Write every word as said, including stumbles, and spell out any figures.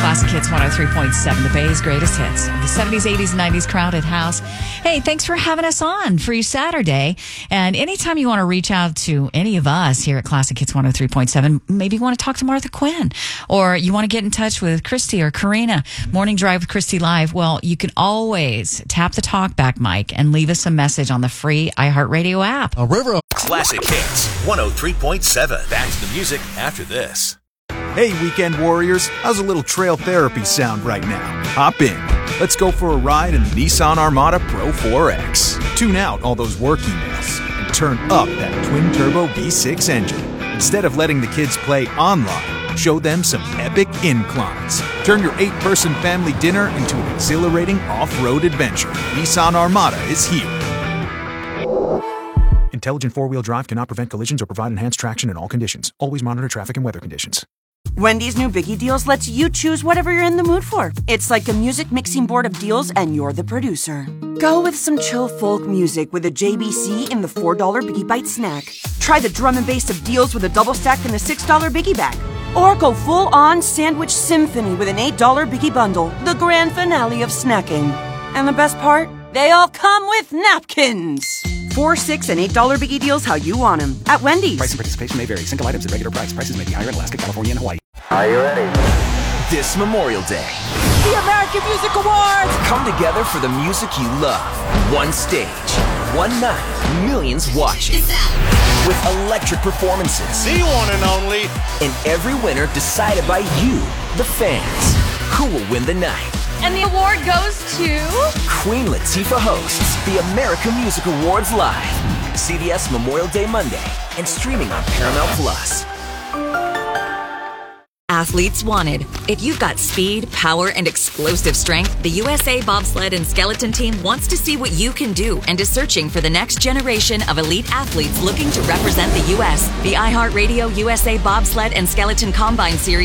Classic Hits one oh three point seven, the Bay's greatest hits of the seventies, eighties, and nineties crowded house. Hey, thanks for having us on for your Saturday. And anytime you want to reach out to any of us here at Classic Hits one oh three point seven, maybe you want to talk to Martha Quinn, or you want to get in touch with Christy or Karina, Morning Drive with Christy Live, well, you can always tap the talkback mic and leave us a message on the free iHeartRadio app. A river. Classic Hits one oh three point seven. Back to the music after this. Hey, weekend warriors, how's a little trail therapy sound right now? Hop in. Let's go for a ride in the Nissan Armada Pro four X. Tune out all those work emails and turn up that twin-turbo V six engine. Instead of letting the kids play online, show them some epic inclines. Turn your eight-person family dinner into an exhilarating off-road adventure. Nissan Armada is here. Intelligent four-wheel drive cannot prevent collisions or provide enhanced traction in all conditions. Always monitor traffic and weather conditions. Wendy's new Biggie Deals lets you choose whatever you're in the mood for. It's like a music mixing board of deals, and you're the producer. Go with some chill folk music with a J B C in the four dollar Biggie Bite snack. Try the drum and bass of deals with a double stack in the six dollar Biggie Bag. Or go full-on sandwich symphony with an eight dollar Biggie Bundle, the grand finale of snacking. And the best part? They all come with napkins. Four, six, and eight dollar Biggie Deals how you want them at Wendy's. Price and participation may vary. Single items at regular price. Prices may be higher in Alaska, California, and Hawaii. Are you ready? This Memorial Day, The American Music Awards! come together for the music you love. One stage, one night, millions watching. With electric performances. The one and only. And every winner decided by you, the fans. Who will win the night? And the award goes to... Queen Latifah hosts the American Music Awards live. C B S Memorial Day Monday and streaming on Paramount Plus. Athletes wanted. If you've got speed, power, and explosive strength, the U S A Bobsled and Skeleton Team wants to see what you can do and is searching for the next generation of elite athletes looking to represent the U S The iHeartRadio U S A Bobsled and Skeleton Combine Series